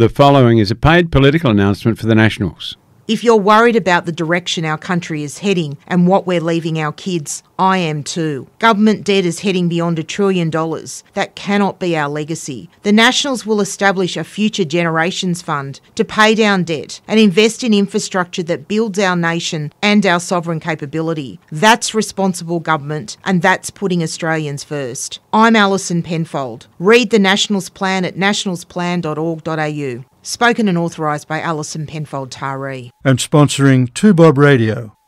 The following is a paid political announcement for the Nationals. If you're worried about the direction our country is heading and what we're leaving our kids, I am too. Government debt is heading beyond $1 trillion. That cannot be our legacy. The Nationals will establish a Future Generations Fund to pay down debt and invest in infrastructure that builds our nation and our sovereign capability. That's responsible government, and that's putting Australians first. I'm Alison Penfold. Read the Nationals Plan at nationalsplan.org.au. Spoken and authorised by Alison Penfold Taree. And sponsoring 2Bob Radio.